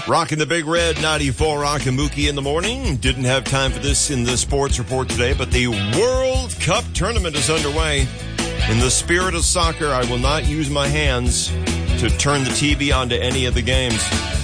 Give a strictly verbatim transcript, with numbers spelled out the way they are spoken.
Rocking the Big Red, ninety-four Rock and Mookie in the morning. Didn't have time for this in the sports report today, but the World Cup tournament is underway. In the spirit of soccer, I will not use my hands to turn the T V onto any of the games.